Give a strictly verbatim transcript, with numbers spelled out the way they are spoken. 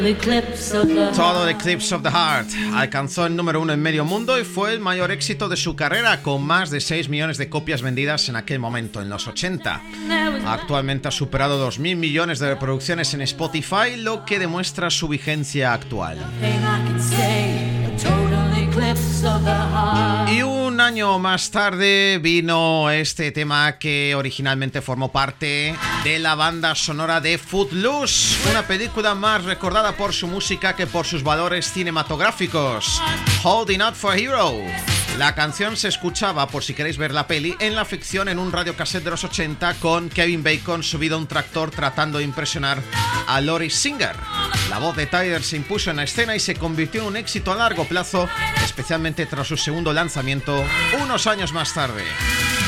Todo Eclipse of the Heart alcanzó el número uno en medio mundo y fue el mayor éxito de su carrera, con más de seis millones de copias vendidas en aquel momento, en los ochenta. Actualmente ha superado dos mil millones de reproducciones en Spotify, lo que demuestra su vigencia actual. Y un año más tarde vino este tema que originalmente formó parte de la banda sonora de Footloose, una película más recordada por su música que por sus valores cinematográficos. Holding Out for a Hero. La canción se escuchaba, por si queréis ver la peli, en la ficción en un radiocassette de los ochenta, con Kevin Bacon subido a un tractor tratando de impresionar a Lori Singer. La voz de Tyler se impuso en la escena y se convirtió en un éxito a largo plazo, especialmente tras su segundo lanzamiento unos años más tarde.